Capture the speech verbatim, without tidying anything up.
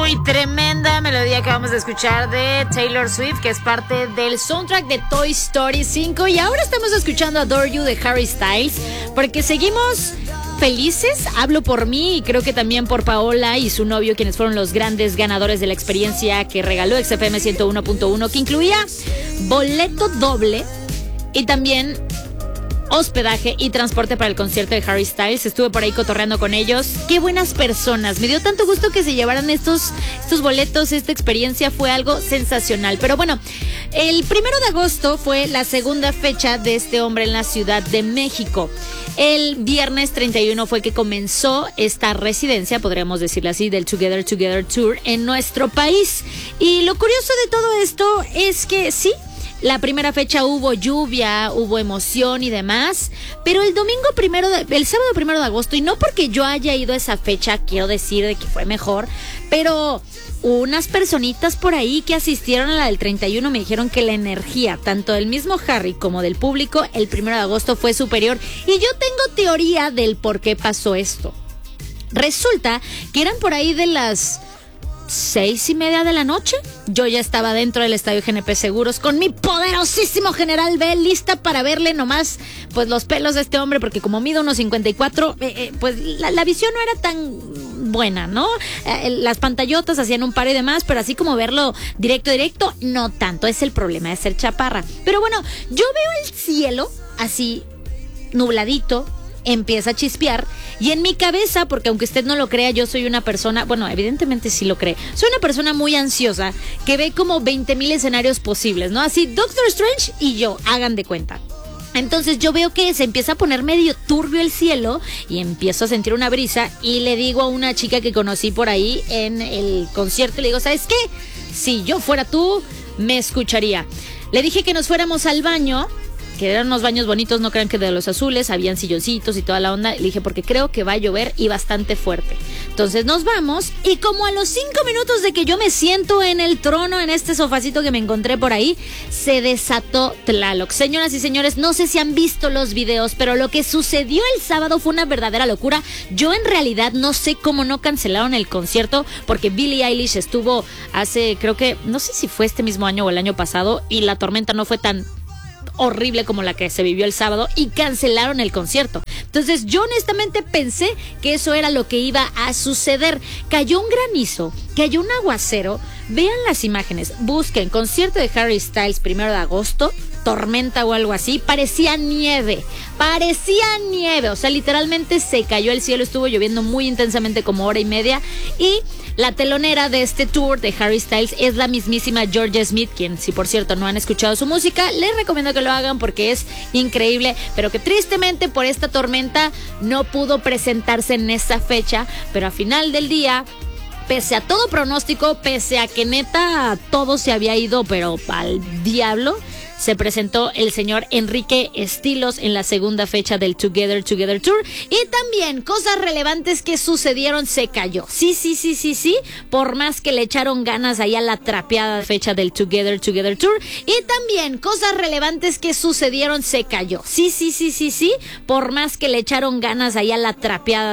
Muy tremenda melodía que vamos a escuchar de Taylor Swift, que es parte del soundtrack de Toy Story cinco. Y ahora estamos escuchando Adore You de Harry Styles, porque seguimos felices. Hablo por mí y creo que también por Paola y su novio, quienes fueron los grandes ganadores de la experiencia que regaló X F M ciento uno punto uno, que incluía boleto doble y también hospedaje y transporte para el concierto de Harry Styles. Estuve por ahí cotorreando con ellos. Qué buenas personas. Me dio tanto gusto que se llevaran estos, estos boletos. Esta experiencia fue algo sensacional. Pero bueno, el primero de agosto fue la segunda fecha de este hombre en la Ciudad de México. El viernes treinta y uno fue que comenzó esta residencia, podríamos decirlo así, del Together Together Tour en nuestro país. Y lo curioso de todo esto es que sí, la primera fecha hubo lluvia, hubo emoción y demás, pero el domingo primero, de, el sábado primero de agosto, y no porque yo haya ido a esa fecha, quiero decir de que fue mejor, pero unas personitas por ahí que asistieron a la del treinta y uno me dijeron que la energía, tanto del mismo Harry como del público, el primero de agosto fue superior. Y yo tengo teoría del por qué pasó esto. Resulta que eran por ahí de las seis y media de la noche. Yo ya estaba dentro del estadio G N P Seguros con mi poderosísimo General B, lista para verle nomás pues los pelos de este hombre, porque como mido unos cincuenta y cuatro, eh, eh, pues la, la visión no era tan buena, ¿no? Eh, las pantallotas hacían un paro y demás, pero así como verlo directo, directo, no tanto. Es el problema de ser chaparra. Pero bueno, yo veo el cielo así nubladito, empieza a chispear, y en mi cabeza, porque aunque usted no lo crea, yo soy una persona, bueno, evidentemente sí lo cree, soy una persona muy ansiosa que ve como veinte mil escenarios posibles, ¿no? Así, Doctor Strange y yo, hagan de cuenta. Entonces yo veo que se empieza a poner medio turbio el cielo y empiezo a sentir una brisa, y le digo a una chica que conocí por ahí en el concierto, le digo, ¿sabes qué? Si yo fuera tú, me escucharía. Le dije que nos fuéramos al baño, que eran unos baños bonitos, no crean que de los azules, habían silloncitos y toda la onda. Le dije, porque creo que va a llover y bastante fuerte. Entonces nos vamos, y como a los cinco minutos de que yo me siento en el trono, en este sofacito que me encontré por ahí, se desató Tlaloc. Señoras y señores, no sé si han visto los videos, pero lo que sucedió el sábado fue una verdadera locura. Yo en realidad no sé cómo no cancelaron el concierto, porque Billie Eilish estuvo hace, creo que, no sé si fue este mismo año o el año pasado, y la tormenta no fue tan horrible como la que se vivió el sábado, y cancelaron el concierto. Entonces yo honestamente pensé que eso era lo que iba a suceder. Cayó un granizo, cayó un aguacero. Vean las imágenes, busquen concierto de Harry Styles primero de agosto, tormenta o algo así. Parecía nieve, parecía nieve, o sea, literalmente se cayó el cielo. Estuvo lloviendo muy intensamente, como hora y media, y la telonera de este tour de Harry Styles es la mismísima Georgia Smith, quien, si por cierto no han escuchado su música, les recomiendo que lo hagan porque es increíble, pero que tristemente por esta tormenta no pudo presentarse en esa fecha. Pero a final del día, pese a todo pronóstico, pese a que neta todo se había ido pero al diablo, se presentó el señor Enrique Estilos en la segunda fecha del Together Together Tour. Y también cosas relevantes que sucedieron, se cayó. Sí, sí, sí, sí, sí. Por más que le echaron ganas ahí a la trapeada fecha del Together Together Tour. Y también cosas relevantes que sucedieron, se cayó. Sí, sí, sí, sí, sí. Por más que le echaron ganas ahí a la trapeada